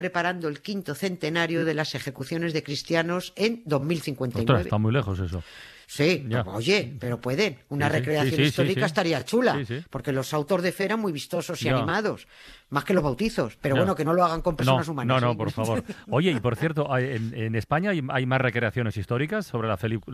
preparando el 5º centenario de las ejecuciones de cristianos en 2059. Ostras, está muy lejos eso. Sí, Ya. Oye, pero pueden. Una Sí, sí, recreación sí, sí, histórica sí. estaría chula, Sí, sí. porque los autos de fe eran muy vistosos y Ya. animados, más que los bautizos. Pero Ya. bueno, que no lo hagan con personas humanas. No, ¿eh? por favor. Oye, y por cierto, ¿en España hay más recreaciones históricas sobre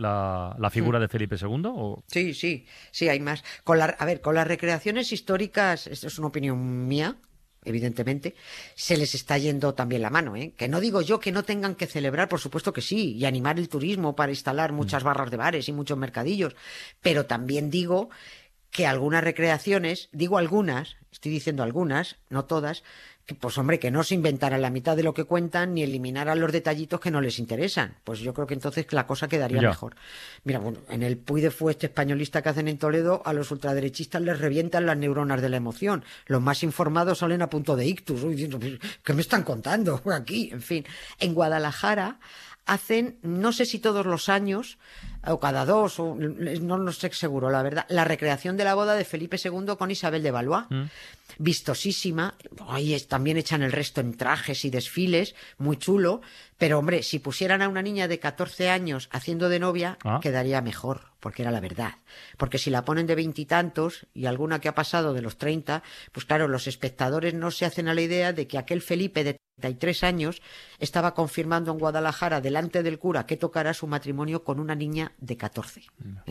la figura de Felipe II? ¿O? Sí, hay más. Con las recreaciones históricas, esto es una opinión mía, evidentemente, se les está yendo también la mano, ¿eh? Que no digo yo que no tengan que celebrar, por supuesto que sí, y animar el turismo para instalar muchas barras de bares y muchos mercadillos, pero también digo que algunas recreaciones, digo algunas, estoy diciendo algunas, no todas, que, pues hombre, que no se inventaran la mitad de lo que cuentan ni eliminaran los detallitos que no les interesan. Pues yo creo que entonces la cosa quedaría Ya. mejor. Mira, bueno, en el Puy de Fueste españolista que hacen en Toledo, a los ultraderechistas les revientan las neuronas de la emoción. Los más informados salen a punto de ictus. Uy, diciendo, ¿qué me están contando aquí? En fin, en Guadalajara hacen, no sé si todos los años, o cada 2, o, no lo sé seguro, la verdad, la recreación de la boda de Felipe II con Isabel de Valois. Vistosísima, ahí también echan el resto en trajes y desfiles, muy chulo, pero hombre, si pusieran a una niña de 14 años haciendo de novia, quedaría mejor, porque era la verdad. Porque si la ponen de 20 y tantos, y alguna que ha pasado de los 30, pues claro, los espectadores no se hacen a la idea de que aquel Felipe de 33 años estaba confirmando en Guadalajara delante del cura que tocará su matrimonio con una niña de 14.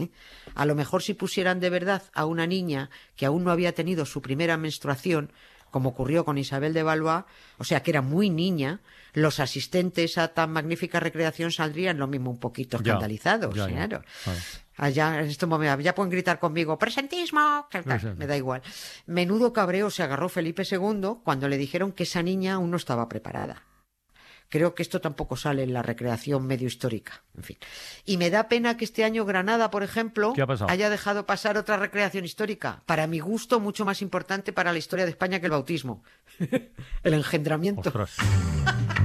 A lo mejor si pusieran de verdad a una niña que aún no había tenido su primera menstruación, como ocurrió con Isabel de Valois, o sea que era muy niña, los asistentes a tan magnífica recreación saldrían lo mismo un poquito escandalizados. Claro. Allá, en este momento, ya pueden gritar conmigo, ¡presentismo! Me da igual. Menudo cabreo se agarró Felipe II cuando le dijeron que esa niña aún no estaba preparada. Creo que esto tampoco sale en la recreación medio histórica. En fin. Y me da pena que este año Granada, por ejemplo, haya dejado pasar otra recreación histórica. Para mi gusto, mucho más importante para la historia de España que el bautismo. El engendramiento. Ostras.